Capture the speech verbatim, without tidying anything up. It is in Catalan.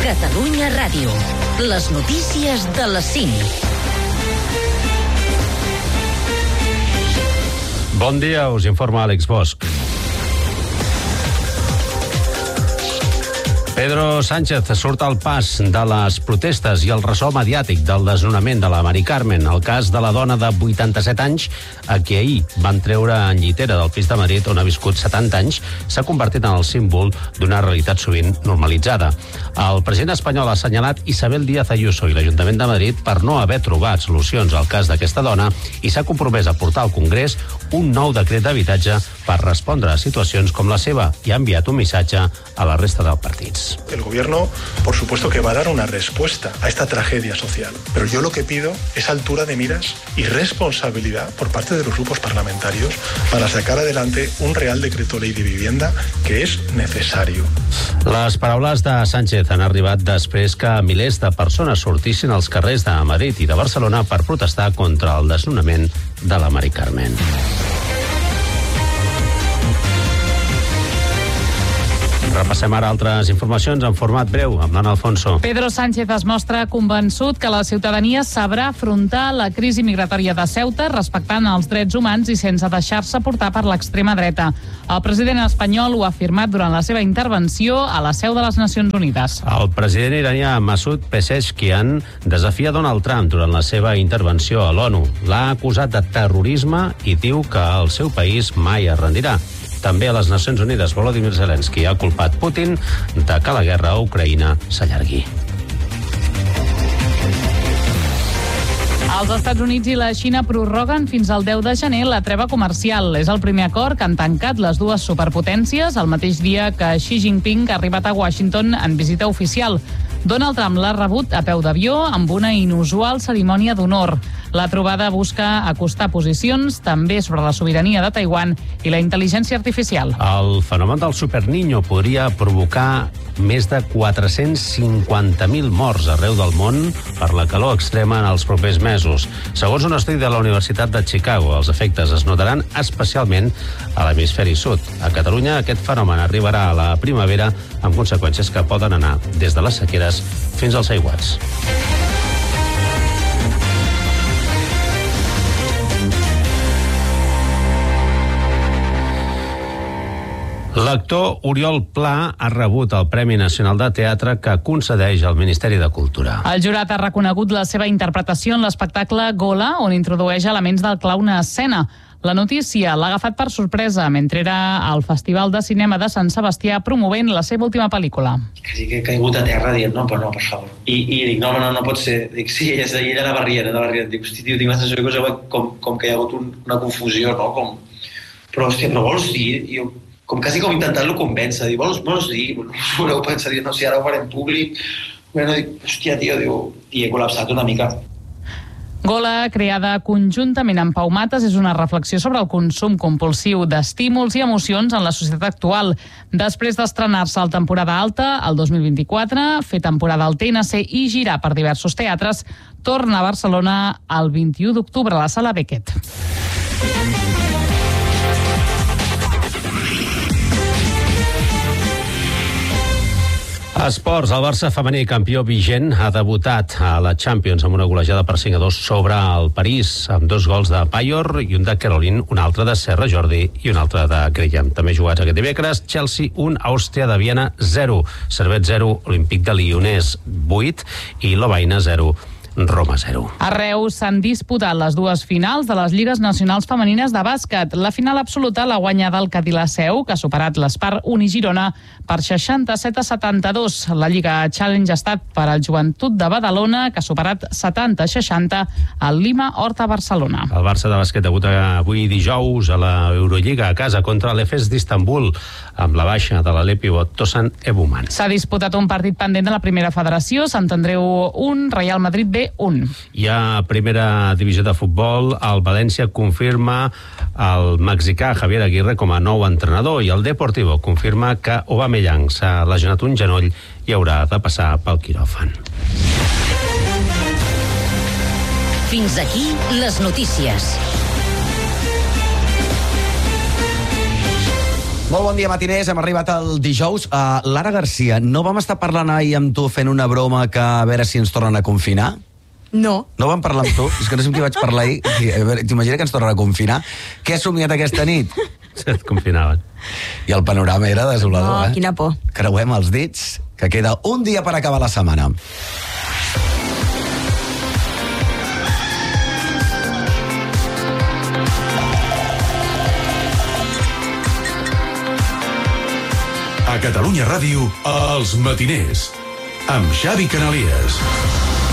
Catalunya Ràdio. Les notícies de les cinc. Bon dia, us informa Àlex Bosch. Pedro Sánchez surt al pas de les protestes i el ressò mediàtic del desnonament de la Mari Carmen. El cas de la dona de vuitanta-set anys, a qui ahir van treure en llitera del pis de Madrid on ha viscut setanta anys, s'ha convertit en el símbol d'una realitat sovint normalitzada. El president espanyol ha assenyalat Isabel Díaz Ayuso i l'Ajuntament de Madrid per no haver trobat solucions al cas d'aquesta dona i s'ha compromès a portar al Congrés un nou decret d'habitatge per respondre a situacions com la seva i ha enviat un missatge a la resta dels partits. El gobierno, por supuesto, que va a dar una respuesta a esta tragedia social. Pero yo lo que pido es altura de miras y responsabilidad por parte de los grupos parlamentarios para sacar adelante un Real Decreto Ley de Vivienda que es necesario. Les paraules de Sánchez han arribat després que milers de persones sortissin als carrers de Madrid i de Barcelona per protestar contra el desnonament de la Mari Carmen. Repassem ara altres informacions en format breu amb l'Anna Alfonso. Pedro Sánchez es mostra convençut que la ciutadania sabrà afrontar la crisi migratòria de Ceuta respectant els drets humans i sense deixar-se portar per l'extrema dreta. El president espanyol ho ha afirmat durant la seva intervenció a la seu de les Nacions Unides. El president iranià Masoud Pezeshkian desafia Donald Trump durant la seva intervenció a l'ONU. L'ha acusat de terrorisme i diu que el seu país mai es rendirà. També a les Nacions Unides, Volodymyr Zelensky ha culpat Putin de que la guerra a Ucraïna s'allargui. Els Estats Units i la Xina prorroguen fins al deu de gener la treva comercial. És el primer acord que han tancat les dues superpotències el mateix dia que Xi Jinping ha arribat a Washington en visita oficial. Donald Trump l'ha rebut a peu d'avió amb una inusual cerimònia d'honor. La trobada busca acostar posicions també sobre la sobirania de Taiwan i la intel·ligència artificial. El fenomen del Superniño podria provocar més de quatre-cents cinquanta mil morts arreu del món per la calor extrema en els propers mesos. Segons un estudi de la Universitat de Chicago, els efectes es notaran especialment a l'hemisferi sud. A Catalunya aquest fenomen arribarà a la primavera amb conseqüències que poden anar des de les sequeres fins als aiguats. L'actor Oriol Pla ha rebut el Premi Nacional de Teatre que concedeix el Ministeri de Cultura. El jurat ha reconegut la seva interpretació en l'espectacle Gola, on introdueix elements del clown a escena. La notícia l'ha agafat per sorpresa mentre era al Festival de Cinema de Sant Sebastià promovent la seva última pel·lícula. Quasi que he caigut a terra dient, no, però no, per favor. I, i dic, no, no, no pot ser. Dic, sí, és d'ahir, ella anava rient, anava rient. Dic, hosti, tio, tinc la sensació que com, com que hi ha hagut un, una confusió, no? Com... Però, hòstia, però vols dir? Jo, com quasi com intentant-lo convèncer. Dic, vols, vols dir? Voleu pensar, dic, no, si ara ho farem públic. Bueno, dic, hòstia, tio, diu, i he col·lapsat una mica. Gola, creada conjuntament amb Pau Mates, és una reflexió sobre el consum compulsiu d'estímuls i emocions en la societat actual. Després d'estrenar-se al temporada alta, el dos mil vint-i-quatre, fer temporada al T N C i girar per diversos teatres, torna a Barcelona el vint-i-u d'octubre a la Sala Beckett. Esports, el Barça femení campió vigent ha debutat a la Champions amb una golejada per cinc a dos sobre el París, amb dos gols de Payor i un de Caroline, un altre de Serra Jordi i un altre de Graham. També jugats aquest dimecres, Chelsea un, Àustria de Viena zero, Servet zero, Olímpic de Lyonès vuit i Lovaina zero. Roma zero. A Reus s'han disputat les dues finals de les Lligues Nacionals Femenines de Bàsquet. La final absoluta l'ha guanyada el Cadí La Seu, que ha superat l'Espar Uni Girona per seixanta-set a setanta-dos. La Lliga Challenge ha estat per al Joventut de Badalona, que ha superat setanta a seixanta al Lima Horta Barcelona. El Barça de bàsquet debuta avui dijous a la Eurolliga a casa contra l'Efes d'Istanbul amb la baixa de l'alè pivot Tosan Ebuman. S'ha disputat un partit pendent de la primera federació, Sant Andreu un, Real Madrid B un. I a primera divisió de futbol, el València confirma el mexicà Javier Aguirre com a nou entrenador i el Deportivo confirma que Aubameyang s'ha lesionat un genoll i haurà de passar pel quiròfan. Fins aquí les notícies. Molt bon dia, matiners. Hem arribat al dijous. Uh, Lara Garcia, no vam estar parlant ahir amb tu fent una broma que a veure si ens tornen a confinar? No. No vam parlar amb tu? És que no sé amb qui vaig parlar ahir. T'imagina que ens tornen a confinar? Què has somiat aquesta nit? Et confinaven. I el panorama era desolador, No, eh? quina por. Creuem els dits, que queda un dia per acabar la setmana. A Catalunya Ràdio, Els Matiners, amb Xavi Canalies.